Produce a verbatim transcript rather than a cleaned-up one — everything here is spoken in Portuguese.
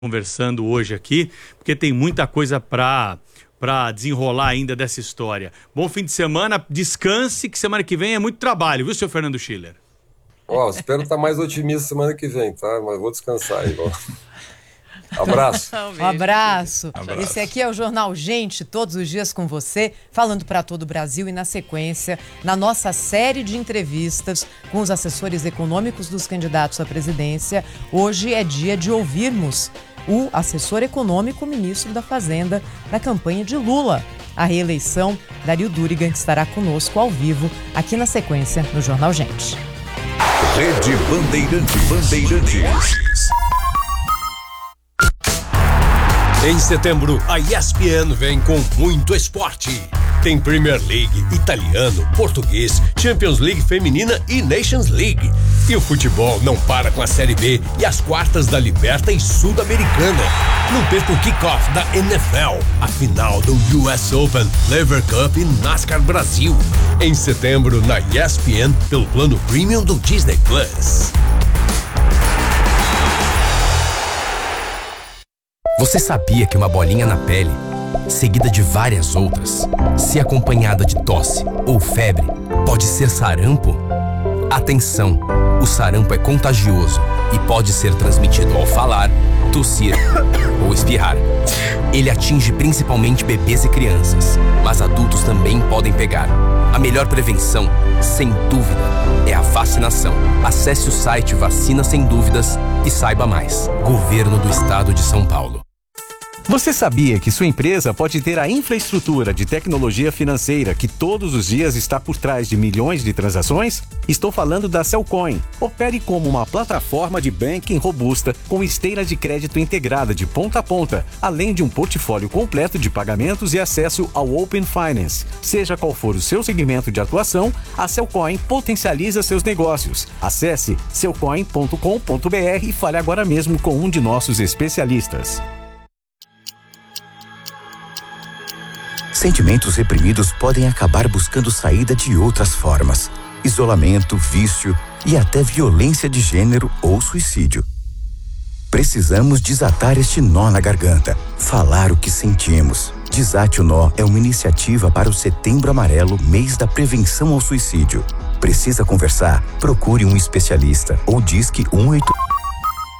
conversando hoje aqui, porque tem muita coisa para para desenrolar ainda dessa história. Bom fim de semana, descanse, que semana que vem é muito trabalho, viu, senhor Fernando Schiller? Ó, oh, espero estar mais otimista semana que vem, tá? Mas vou descansar aí, ó. Abraço. Um abraço. Abraço. Esse aqui é o Jornal Gente, todos os dias com você, falando para todo o Brasil e na sequência, na nossa série de entrevistas com os assessores econômicos dos candidatos à presidência. Hoje é dia de ouvirmos o assessor econômico, ministro da Fazenda, da campanha de Lula à reeleição, Dario Durigan, que estará conosco ao vivo aqui na sequência no Jornal Gente. Rede Bandeirantes. Bandeirantes. Em setembro, a E S P N vem com muito esporte. Tem Premier League, italiano, português, Champions League feminina e Nations League. E o futebol não para com a Série B e as quartas da Liberta e Sul-Americana. Não perca o kickoff da N F L, a final do U S Open, Lever Cup e NASCAR Brasil. Em setembro, na E S P N, pelo plano Premium do Disney Plus. Você sabia que uma bolinha na pele, seguida de várias outras, se acompanhada de tosse ou febre, pode ser sarampo? Atenção! O sarampo é contagioso e pode ser transmitido ao falar, tossir ou espirrar. Ele atinge principalmente bebês e crianças, mas adultos também podem pegar. A melhor prevenção, sem dúvida, é a vacinação. Acesse o site Vacina Sem Dúvidas e saiba mais. Governo do Estado de São Paulo. Você sabia que sua empresa pode ter a infraestrutura de tecnologia financeira que todos os dias está por trás de milhões de transações? Estou falando da Cellcoin. Opere como uma plataforma de banking robusta com esteira de crédito integrada de ponta a ponta, além de um portfólio completo de pagamentos e acesso ao Open Finance. Seja qual for o seu segmento de atuação, a Cellcoin potencializa seus negócios. Acesse cellcoin ponto com ponto br e fale agora mesmo com um de nossos especialistas. Sentimentos reprimidos podem acabar buscando saída de outras formas. Isolamento, vício e até violência de gênero ou suicídio. Precisamos desatar este nó na garganta, falar o que sentimos. Desate o Nó é uma iniciativa para o Setembro Amarelo, mês da prevenção ao suicídio. Precisa conversar? Procure um especialista ou disque um oito